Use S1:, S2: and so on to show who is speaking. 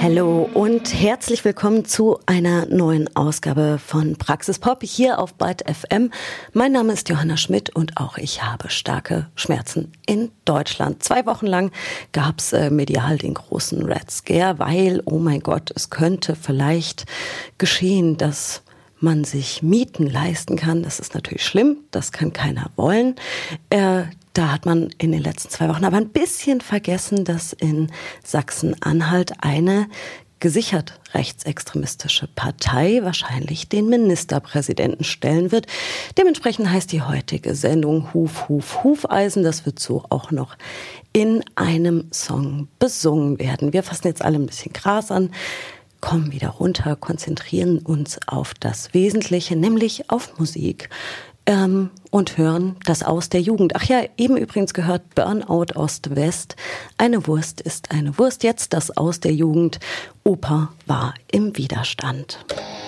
S1: Hallo und herzlich willkommen zu einer neuen Ausgabe von Praxis Pop hier auf Byte FM. Mein Name ist Johanna Schmidt und auch ich habe starke Schmerzen in Deutschland. 2 Wochen lang gab es medial den großen Red Scare, weil, oh mein Gott, es könnte vielleicht geschehen, dass man sich Mieten leisten kann. Das ist natürlich schlimm, das kann keiner wollen. Da hat man in den letzten 2 Wochen aber ein bisschen vergessen, dass in Sachsen-Anhalt eine gesichert rechtsextremistische Partei wahrscheinlich den Ministerpräsidenten stellen wird. Dementsprechend heißt die heutige Sendung Huf, Huf, Hufeisen. Das wird so auch noch in einem Song besungen werden. Wir fassen jetzt alle ein bisschen Gras an, kommen wieder runter, konzentrieren uns auf das Wesentliche, nämlich auf Musik. Und hören das Aus der Jugend. Ach ja, eben übrigens gehört Burnout Ost-West. Eine Wurst ist eine Wurst. Jetzt das Aus der Jugend. Opa war im Widerstand.